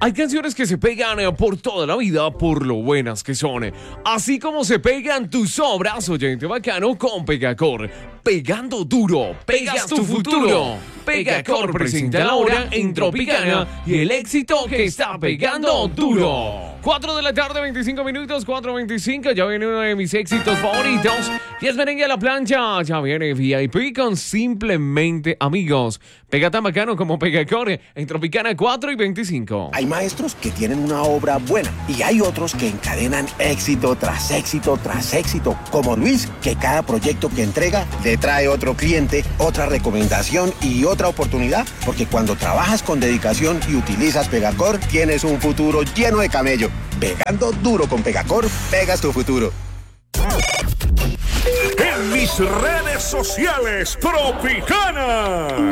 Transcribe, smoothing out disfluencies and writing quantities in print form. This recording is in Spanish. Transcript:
Hay canciones que se pegan por toda la vida por lo buenas que son. Así como se pegan tus obras, oyente bacano, con Pegacor. Pegando duro, pegas tu futuro. Pegacor presenta la hora en Tropicana y el éxito que está pegando duro. 4 de la tarde, 25 minutos, 4:25. Ya viene uno de mis éxitos favoritos. Y es merengue a la plancha. Ya viene VIP con Simplemente Amigos. Pega tan bacano como Pegacor en Tropicana 4:25. Hay maestros que tienen una obra buena y hay otros que encadenan éxito tras éxito tras éxito, como Luis, que cada proyecto que entrega le trae otro cliente, otra recomendación y otra oportunidad, porque cuando trabajas con dedicación y utilizas Pegacor, tienes un futuro lleno de camello. Pegando duro con Pegacor, pegas tu futuro. En mis redes sociales, Tropicana.